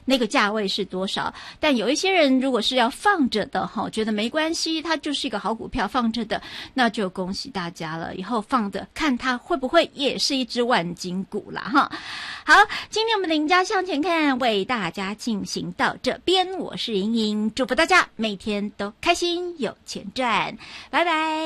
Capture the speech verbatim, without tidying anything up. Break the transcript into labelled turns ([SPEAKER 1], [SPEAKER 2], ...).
[SPEAKER 1] 那个价位是多少。但有一些人如果是要放着的哈，觉得没关系，它就是一个好股票放着的，那就恭喜大家了，以后放着看它会不会也是一只万金股啦哈。好，今天我们的赢家向前看为大家进行到这边，我是莹莹，祝福大家每天都开心有钱赚，拜拜。